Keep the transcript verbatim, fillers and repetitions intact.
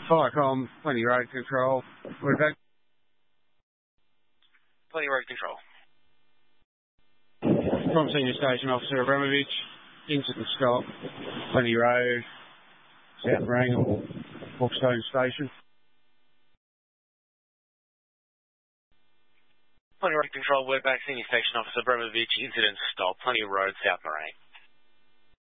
Firecom, plenty road control. We're back. Plenty road control. From Senior Station Officer Abramovich, incident stop, plenty road, South Wrangle, Brookstone Station. Plenty road control, we're back. Senior Station Officer Abramovich, incident stop, plenty road, South Moraine.